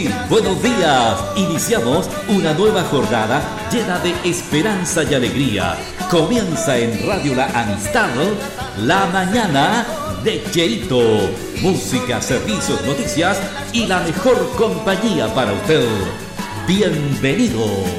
Buenos días, iniciamos una nueva jornada llena de esperanza y alegría. Comienza en Radio La Amistad, la mañana de Cheito. Música, servicios, noticias y la mejor compañía para usted. Bienvenidos.